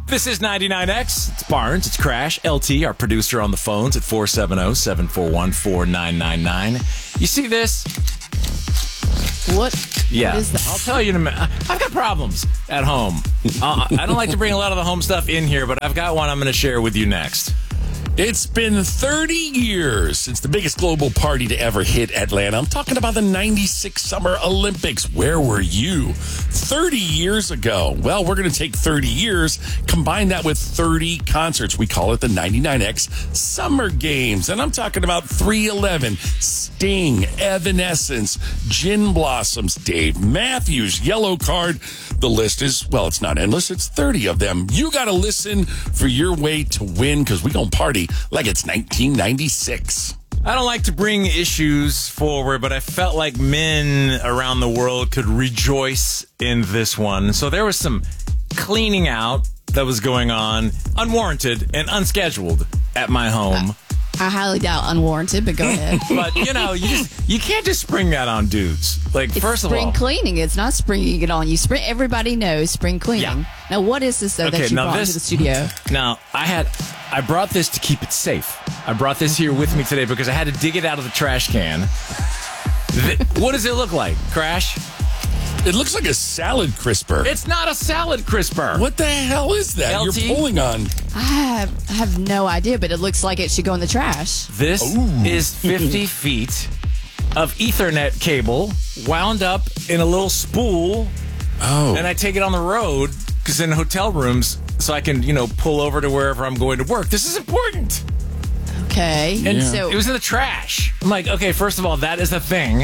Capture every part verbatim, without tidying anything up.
This is ninety-nine X. It's Barnes. It's Crash. L T, our producer, on the phones at four seven zero, seven four one, four nine nine nine. You see this? What? Yeah. What is that? I'll tell you in a minute. I've got problems at home. Uh, I don't like to bring a lot of the home stuff in here, but I've got one I'm going to share with you next. It's been thirty years since the biggest global party to ever hit Atlanta. I'm talking about the ninety-six Summer Olympics. Where were you thirty years ago? Well, we're going to take thirty years, combine that with thirty concerts. We call it the ninety-nine X Summer Games. And I'm talking about three eleven, Sting, Evanescence, Gin Blossoms, Dave Matthews, Yellow Card. The list is, well, it's not endless. It's thirty of them. You got to listen for your way to win, because we're going to party like it's nineteen ninety-six. I don't like to bring issues forward, but I felt like men around the world could rejoice in this one. So there was some cleaning out that was going on, unwarranted and unscheduled, at my home. I highly doubt unwarranted, but go ahead. But, you know, you just you can't just spring that on dudes. Like, It's first of spring all, cleaning. It's not springing it on you. Spring. Everybody knows spring cleaning. Yeah. Now, what is this, though, Okay, that you now brought this- into the studio? now, I had I brought this to keep it safe. I brought this here with me today because I had to dig it out of the trash can. Th- what does it look like, Crash? It looks like a salad crisper. It's not a salad crisper. What the hell is that L T? you're pulling on? I have, I have no idea, but it looks like it should go in the trash. This Ooh. is fifty feet of Ethernet cable wound up in a little spool, Oh. and I take it on the road because in hotel rooms, so I can, you know, pull over to wherever I'm going to work. This is important. Okay. And Yeah. so It was in the trash. I'm like, okay, first of all, that is a thing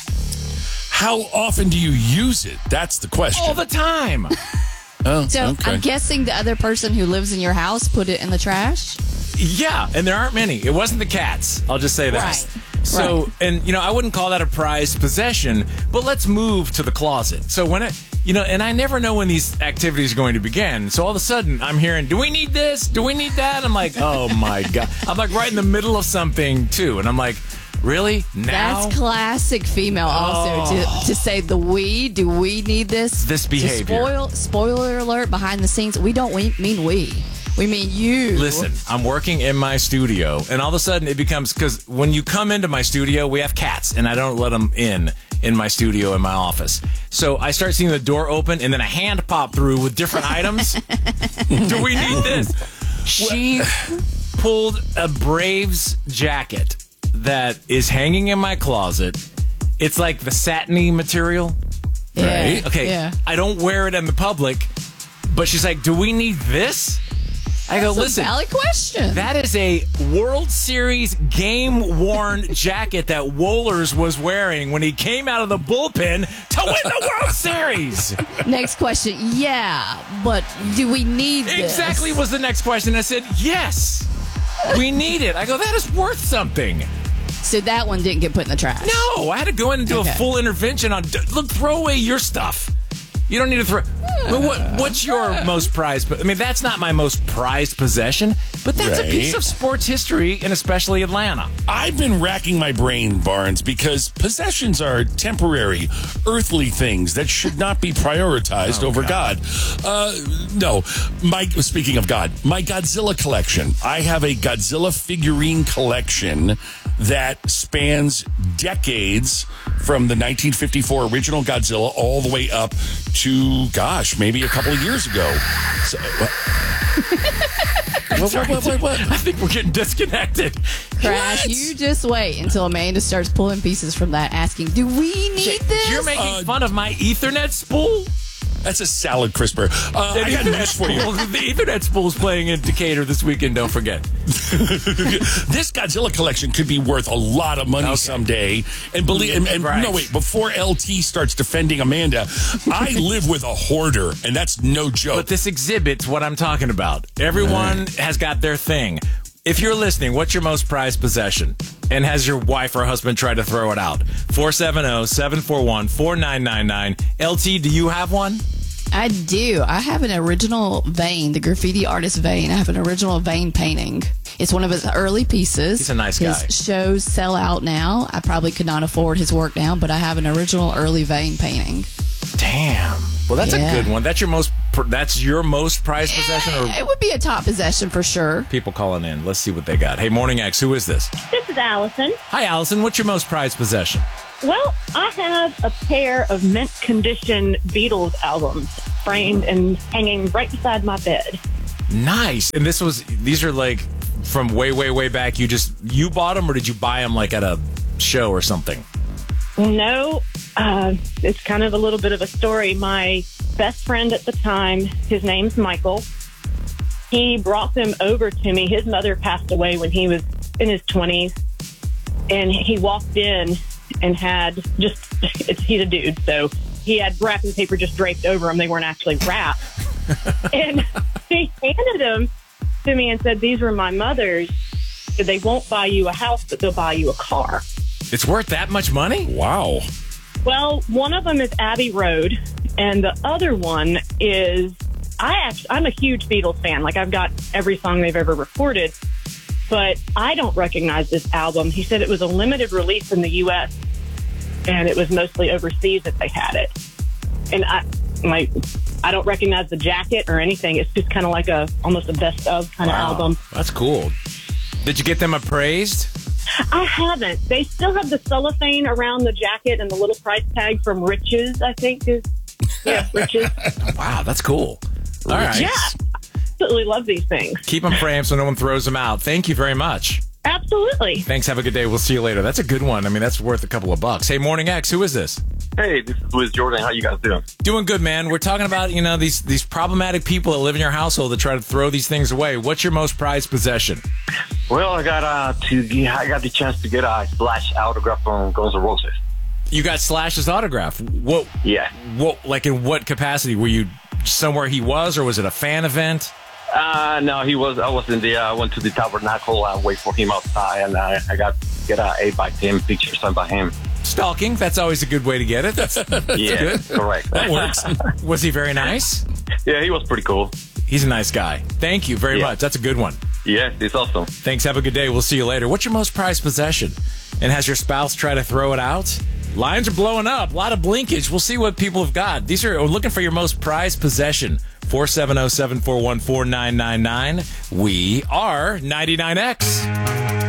How often do you use it? That's the question. all the time. oh, So okay. I'm guessing the other person who lives in your house put it in the trash? Yeah, and there aren't many. It wasn't the cats. I'll just say that. Right. So, Right. and you know, I wouldn't call that a prized possession, but let's move to the closet. So when it, you know, and I never know when these activities are going to begin. So all of a sudden I'm hearing, do we need this? Do we need that? I'm like, oh my God. I'm like right in the middle of something too. And I'm like, really? Now? That's classic female also to, to say the we, do we need this? This To behavior. spoil, spoiler alert, behind the scenes, we don't we, mean we. We mean you. Listen, I'm working in my studio, and all of a sudden it becomes, because when you come into my studio, we have cats, and I don't let them in in my studio in my office. So I start seeing the door open, and then a hand pop through with different items. Do we need this? She pulled a Braves jacket that is hanging in my closet. It's like the satiny material. Yeah. Right. Okay, Yeah. I don't wear it in the public, but she's like, do we need this? I go, That's a listen, valid question. that is a World Series game-worn jacket that Wohlers was wearing when he came out of the bullpen to win the World Series. Next question. Yeah, but do we need this? Exactly was the next question. I said, yes, we need it. I go, that is worth something. So that one didn't get put in the trash. No, I had to go in and do Okay. a full intervention on, look, throw away your stuff. You don't need to throw. Well, what, what's your most prized? I mean, that's not my most prized possession, but that's a Right. piece of sports history, and especially Atlanta. I've been racking my brain, Barnes, because possessions are temporary, earthly things that should not be prioritized Oh, over God. Uh, no, my speaking of God, my Godzilla collection. I have a Godzilla figurine collection that spans decades, from the nineteen fifty-four original Godzilla all the way up to, gosh, maybe a couple of years ago. So, what? what, what, what, what, what? I think we're getting disconnected. Crash, What? you just wait until Amanda starts pulling pieces from that, asking, do we need this? You're making Uh, fun of my Ethernet spool? That's a salad crisper. Uh, I got news for you. spool. The Ethernet spool's playing in Decatur this weekend, don't forget. This Godzilla collection could be worth a lot of money Okay. someday. And believe, and, and Right. no, wait, before L T starts defending Amanda, I live with a hoarder, and that's no joke. But this exhibit's what I'm talking about. Everyone has got their thing. If you're listening, what's your most prized possession? And has your wife or husband tried to throw it out? four seven zero, seven four one, four nine nine nine. L T, do you have one? I do. I have an original vein, the graffiti artist vein. I have an original vein painting. It's one of his early pieces. He's a nice his guy. His shows sell out now. I probably could not afford his work now, but I have an original early vein painting. Damn. Well, that's Yeah. a good one. That's your most that's your most prized possession? Or It would be a top possession for sure. people calling in? Let's see what they got. Hey, Morning X, who is this? This is Allison. Hi, Allison. What's your most prized possession? Well, I have a pair of mint condition Beatles albums framed and hanging right beside my bed. Nice. And this was, these are like from way, way, way back. You just, you bought them or did you buy them like at a show or something? No, uh, it's kind of a little bit of a story. My best friend at the time, his name's Michael. He brought them over to me. His mother passed away when he was in his twenties. And he walked in and had just, it's, he's a dude, so he had wrapping paper just draped over them. They weren't actually wrapped. And he handed them to me and said, these were my mother's. They won't buy you a house, but they'll buy you a car. It's worth that much money? Wow. Well, one of them is Abbey Road, and the other one is, I actually, I'm a huge Beatles fan. Like, I've got every song they've ever recorded. But I don't recognize this album. He said it was a limited release in the U S and it was mostly overseas that they had it. And I, my, I don't recognize the jacket or anything. It's just kind of like a almost a best of kind Wow. of album. That's cool. Did you get them appraised? I haven't. They still have the cellophane around the jacket and the little price tag from Riches, I think is. Yeah, Riches. Wow, that's cool. All right. Yeah. Absolutely love these things. Keep them framed so no one throws them out. Thank you very much. Absolutely. Thanks. Have a good day. We'll see you later. That's a good one. I mean, that's worth a couple of bucks. Hey, Morning X, who is this? Hey, this is Wiz Jordan. How you guys doing? Doing good, man. We're talking about, you know, these these problematic people that live in your household that try to throw these things away. What's your most prized possession? Well, I got uh to I got the chance to get a Slash autograph from Guns N' Roses. You got Slash's autograph. What? Yeah. What? Like in what capacity? Were you somewhere he was, or was it a fan event? Uh no, he was. I was in the. I uh, went to the Tabernacle. I wait for him outside, and I, I got get a A by him, picture signed by him. Stalking. That's always a good way to get it. That's, that's Yeah, good. correct. That works. Was he very nice? Yeah, he was pretty cool. He's a nice guy. Thank you very Yeah. much. That's a good one. Yeah, it's awesome. Thanks. Have a good day. We'll see you later. What's your most prized possession? And has your spouse tried to throw it out? Lines are blowing up. A lot of blinkage. We'll see what people have got. These are we're looking for your most prized possession. four seven zero, seven four one, four nine nine nine. We are ninety-nine X.